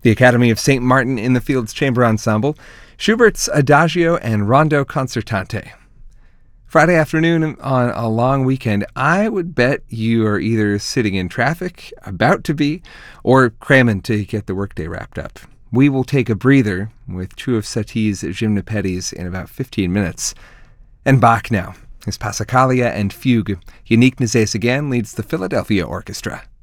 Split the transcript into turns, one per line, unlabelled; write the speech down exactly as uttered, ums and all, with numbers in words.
the Academy of Saint Martin in the Fields Chamber Ensemble, Schubert's Adagio and Rondo Concertante. Friday afternoon on a long weekend, I would bet you are either sitting in traffic, about to be, or cramming to get the workday wrapped up. We will take a breather with two of Satie's Gymnopédies in about fifteen minutes. And Bach now. His Passacaglia and Fugue. Yannick Nézet-Séguin leads the Philadelphia Orchestra.